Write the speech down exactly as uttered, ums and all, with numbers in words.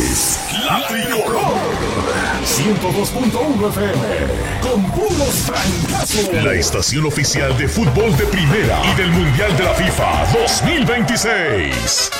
es La Tricolor. ciento dos punto uno F M. Con puros francazos. La estación oficial de fútbol de primera y del Mundial de la FIFA dos mil veintiséis.